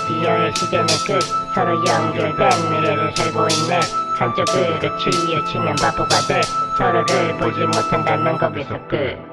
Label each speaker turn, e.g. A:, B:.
A: 드디어의 시대는 끝. 서로 연결된 미래를 살고 있네. 한쪽으로 치우치면 바보가 돼. 서로를 보지 못한다면 거기서 끝.